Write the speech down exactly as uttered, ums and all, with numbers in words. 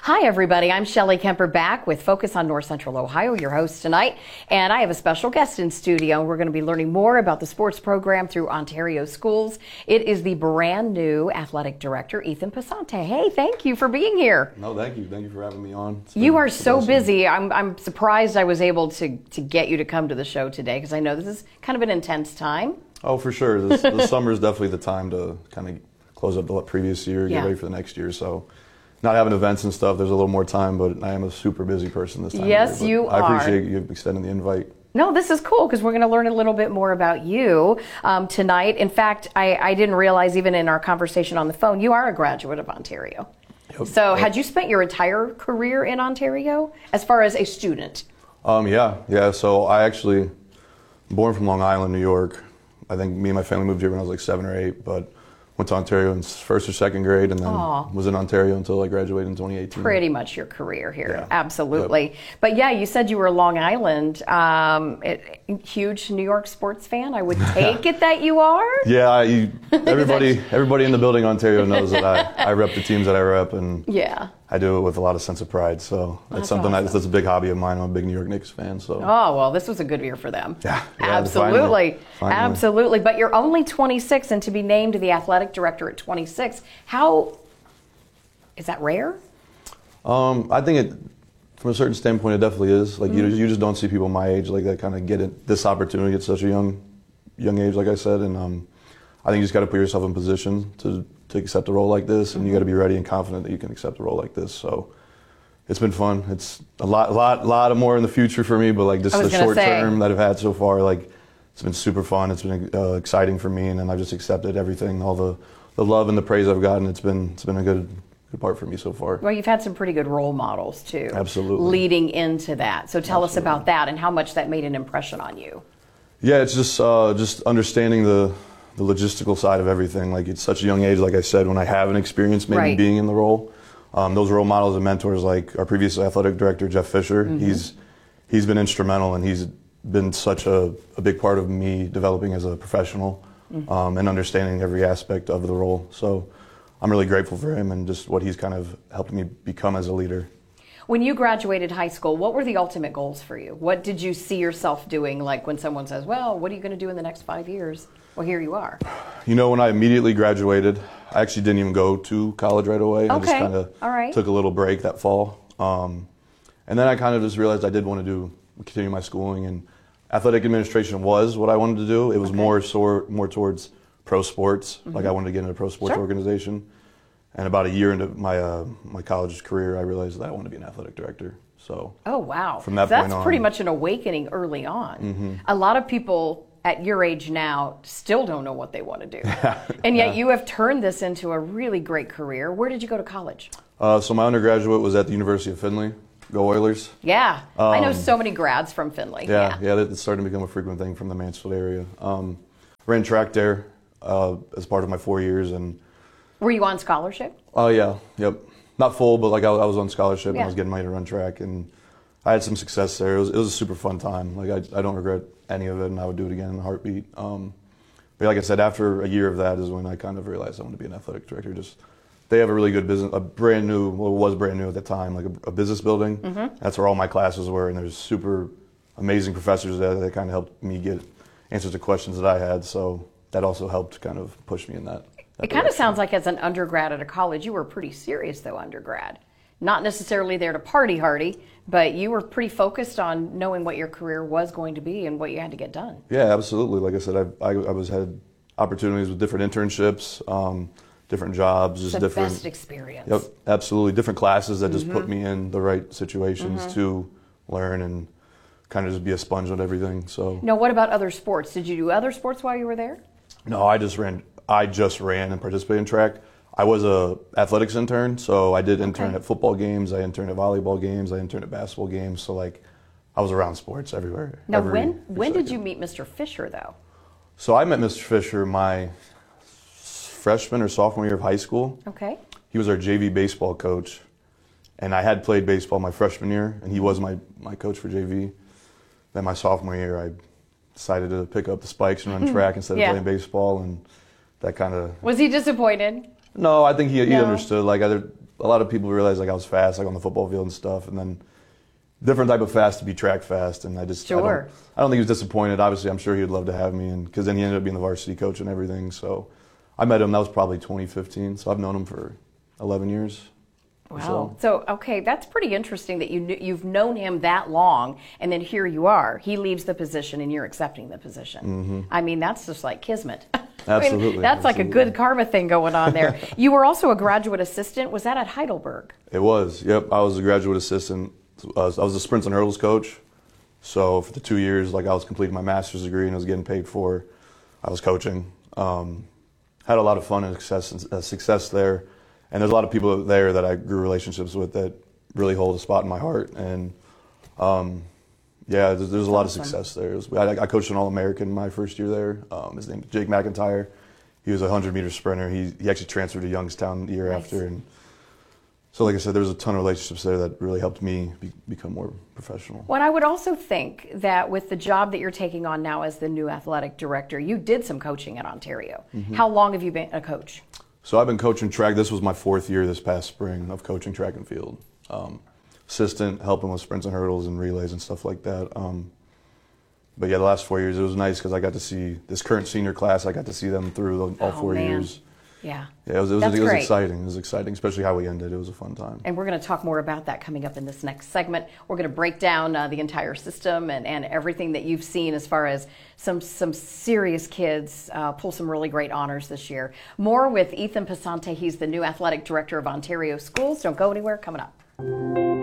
Hi, everybody. I'm Shelley Kemper back with Focus on North Central Ohio, your host tonight. And I have a special guest in studio. We're going to be learning more about the sports program through Ontario schools. It is the brand new athletic director, Ethan Passante. Hey, thank you for being here. No, thank you. Thank you for having me on. It's you been, are so busy. I'm, I'm surprised I was able to, to get you to come to the show today because I know this is kind of an intense time. Oh, for sure. This, the summer is definitely the time to kind of close up the previous year, get Yeah. ready for the next year. So not having events and stuff, there's a little more time, but I am a super busy person this time Yes, of year. you I are. appreciate you extending the invite. No, this is cool because we're going to learn a little bit more about you um, tonight. In fact, I, I didn't realize even in our conversation on the phone, you are a graduate of Ontario. Yep. So Yep. had you spent your entire career in Ontario as far as a student? Um, yeah, yeah. So I actually, born from Long Island, New York. I think me and my family moved here when I was like seven or eight, but went to Ontario in first or second grade, and then Aw. was in Ontario until I graduated in twenty eighteen. Pretty much your career here, Yeah. absolutely. Yep. But yeah, you said you were a Long Island, um, it, huge New York sports fan. I would take it that you are. Yeah, I, you, everybody, everybody in the building, in Ontario, knows that I, I rep the teams that I rep, and Yeah. I do it with a lot of sense of pride. So That's it's something awesome. that, that's a big hobby of mine. I'm a big New York Knicks fan. So Oh, well, this was a good year for them. Yeah, yeah, Absolutely. finally, finally. Absolutely. But you're only twenty-six, and to be named the athletic director at twenty-six, how is that rare? um, I think it, from a certain standpoint, it definitely is. Like Mm-hmm. you, you just don't see people my age like that kind of get it, this opportunity at such a young, young age. Like I said, and um, I think you just got to put yourself in position to to accept a role like this, and Mm-hmm. you got to be ready and confident that you can accept a role like this. So. It's been fun. It's a lot, lot, lot of more in the future for me, but like just I was the gonna short say. term that I've had so far, like it's been super fun. It's been uh, exciting for me, and then I've just accepted everything, all the, the love and the praise I've gotten. It's been, it's been a good, good part for me so far. Well, you've had some pretty good role models, too. Absolutely. Leading into that. So tell us Absolutely. about that and how much that made an impression on you. Yeah, it's just, uh, just understanding the, the logistical side of everything. Like it's such a young age, like I said, when I haven't experienced maybe Right. being in the role. Um, those role models and mentors, like our previous athletic director, Jeff Fisher, Mm-hmm. he's he's been instrumental, and he's been such a, a big part of me developing as a professional Mm-hmm. um, and understanding every aspect of the role. So I'm really grateful for him and just what he's kind of helped me become as a leader. When you graduated high school, what were the ultimate goals for you? What did you see yourself doing? Like when someone says, well, what are you going to do in the next five years? Well, here you are. You know, when I immediately graduated, I actually didn't even go to college right away. I just Okay. kind of All right. took a little break that fall. Um, and then I kind of just realized I did want to do continue my schooling, and athletic administration was what I wanted to do. It was Okay. more sor- more towards pro sports. Like I wanted to get into a pro sports Sure. organization. And about a year into my uh, my college career, I realized that I wanted to be an athletic director. So Oh, wow. From that So point that's on- pretty much an awakening early on. A lot of people at your age now still don't know what they want to do. And yet you have turned this into a really great career. Where did you go to college? uh, so my undergraduate was at the University of Findlay. Go Oilers. Yeah. I know Um, so many grads from Findlay. Yeah, yeah, that's starting to become a frequent thing from the Mansfield area. Um, ran track there uh, as part of my four years, and Were you on scholarship? oh yeah, yep, not full, but like I, I was on scholarship and Yeah. I was getting money to run track, and I had some success there. It was, it was a super fun time. Like I, I don't regret any of it, and I would do it again in a heartbeat. Um, but like I said, after a year of that is when I kind of realized I wanted to be an athletic director. Just they have a really good business, a brand new, well, it was brand new at the time, like a, a business building. Mm-hmm. That's where all my classes were, and there's super amazing professors there that kind of helped me get answers to questions that I had. So that also helped kind of push me in that. that It kind of direction. sounds like as an undergrad at a college, you were pretty serious though, undergrad. Not necessarily there to party hardy, but you were pretty focused on knowing what your career was going to be and what you had to get done. Yeah, absolutely. Like I said, I, I, I was had opportunities with different internships, um, different jobs, just It's the different. best experience. Yep, absolutely. Different classes that just Mm-hmm. put me in the right situations to learn and kind of just be a sponge on everything. So Now, what about other sports? Did you do other sports while you were there? no, I just ran. I just ran and participated in track. I was a athletics intern, so I did intern Okay. at football games. I interned at volleyball games. I interned at basketball games. So like, I was around sports everywhere. Now, every- when every when did second. you meet Mister Fisher, though? So I met Mister Fisher my freshman or sophomore year of high school. Okay. He was our J V baseball coach, and I had played baseball my freshman year, and he was my, my coach for J V. Then my sophomore year, I decided to pick up the spikes and run track instead Yeah. of playing baseball, and that kind of. Was he disappointed? No, I think he, he No. understood. Like, I, a lot of people realized like I was fast, like on the football field and stuff, and then different type of fast to be track fast, and I just Sure. I don't, I don't think he was disappointed. Obviously, I'm sure he'd love to have me, and because then he ended up being the varsity coach and everything. So I met him. That was probably twenty fifteen. So I've known him for eleven years. or Wow. So. So, okay, that's pretty interesting that you kn- you've known him that long, and then here you are. He leaves the position, and you're accepting the position. Mm-hmm. I mean, that's just like kismet. Absolutely. I mean, that's like a absolutely. good karma thing going on there. You were also a graduate assistant. Was that at Heidelberg? It was. Yep. I was a graduate assistant. I was, I was a sprints and hurdles coach. So for the two years, like I was completing my master's degree and I was getting paid for, I was coaching. Um, had a lot of fun and success, uh, success there. And there's a lot of people there that I grew relationships with that really hold a spot in my heart. And um, yeah, there's, there's a lot Awesome. of success there. It was, I, I coached an All-American my first year there. Um, his name is Jake McIntyre. He was a hundred meter sprinter. He he actually transferred to Youngstown the year Nice. after. And so, like I said, there was a ton of relationships there that really helped me be, become more professional. Well, I would also think that with the job that you're taking on now as the new athletic director, you did some coaching at Ontario. Mm-hmm. How long have you been a coach? So I've been coaching track. This was my fourth year this past spring of coaching track and field. Um, assistant, helping with sprints and hurdles and relays and stuff like that. Um, but yeah, the last four years, it was nice because I got to see this current senior class. I got to see them through the, all Oh, four man. years. Yeah. Yeah, it was, it was, That's it was great. exciting. It was exciting, especially how we ended. It was a fun time. And we're going to talk more about that coming up in this next segment. We're going to break down uh, the entire system and, and everything that you've seen as far as some some serious kids uh, pull some really great honors this year. More with Ethan Pasante. He's the new athletic director of Ontario Schools. Don't go anywhere. Coming up.